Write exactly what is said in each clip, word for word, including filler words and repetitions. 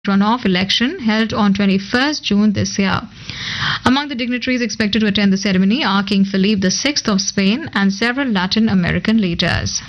runoff election held on twenty-first June this year. Among the dignitaries expected to attend the ceremony are King Philippe the Sixth of Spain and several Latin American leaders.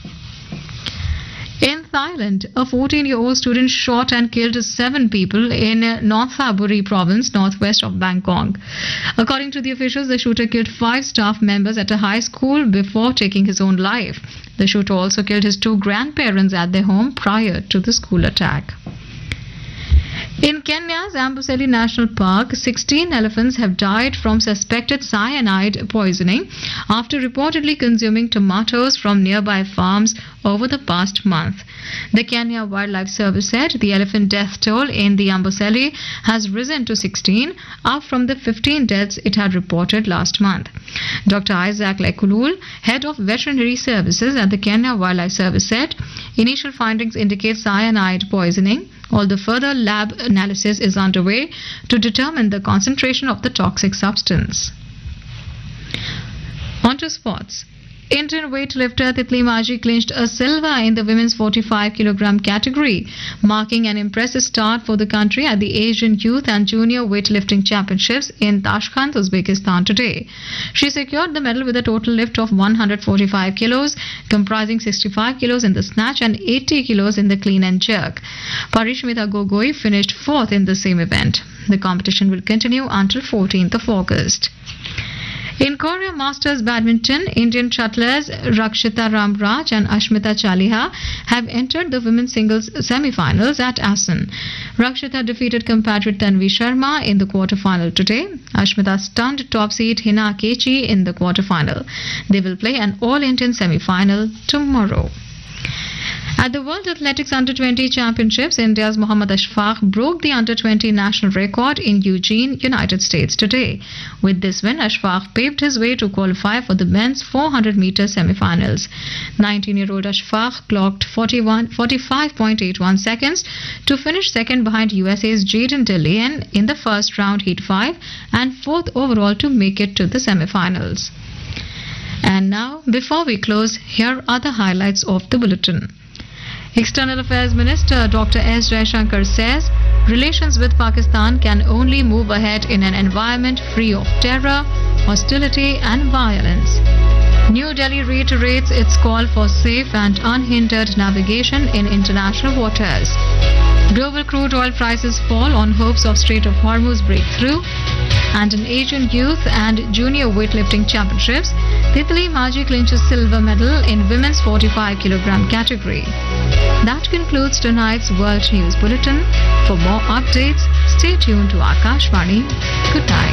In Thailand, a fourteen-year-old student shot and killed seven people in Nonthaburi province, northwest of Bangkok. According to the officials, the shooter killed five staff members at a high school before taking his own life. The shooter also killed his two grandparents at their home prior to the school attack. In Kenya's Amboseli National Park, sixteen elephants have died from suspected cyanide poisoning after reportedly consuming tomatoes from nearby farms over the past month. The Kenya Wildlife Service said the elephant death toll in the Amboseli has risen to sixteen, up from the fifteen deaths it had reported last month. Doctor Isaac Lekulul, head of veterinary services at the Kenya Wildlife Service, said initial findings indicate cyanide poisoning, although further lab analysis is underway to determine the concentration of the toxic substance. On to sports. Indian weightlifter Titli Maji clinched a silver in the women's forty-five kilogram category, marking an impressive start for the country at the Asian Youth and Junior Weightlifting Championships in Tashkent, Uzbekistan today. She secured the medal with a total lift of one hundred forty-five kilos, comprising sixty-five kilos in the snatch and eighty kilos in the clean and jerk. Parishmita Gogoi finished fourth in the same event. The competition will continue until fourteenth of August. In Korea Masters Badminton, Indian shuttlers Rakshita Ramraj and Ashmita Chaliha have entered the women's singles semi-finals at Assen. Rakshita defeated compatriot Tanvi Sharma in the quarter-final today. Ashmita stunned top seed Hina Akechi in the quarter-final. They will play an all-Indian semi-final tomorrow. At the World Athletics Under twenty Championships, India's Mohammad Ashfaq broke the Under twenty national record in Eugene, United States today. With this win, Ashfaq paved his way to qualify for the men's four hundred meter semi-finals. nineteen-year-old Ashfaq clocked forty-five point eight one seconds to finish second behind U S A's Jaden Delian in the first round heat five and fourth overall to make it to the semi-finals. And now, before we close, here are the highlights of the bulletin. External Affairs Minister Doctor S. Jaishankar says relations with Pakistan can only move ahead in an environment free of terror, hostility and violence. New Delhi reiterates its call for safe and unhindered navigation in international waters. Global crude oil prices fall on hopes of Strait of Hormuz breakthrough. And in Asian Youth and Junior Weightlifting Championships, Titli Maji clinches silver medal in women's forty-five kilogram category. That concludes tonight's World News Bulletin. For more updates, stay tuned to Akashvani. Good night.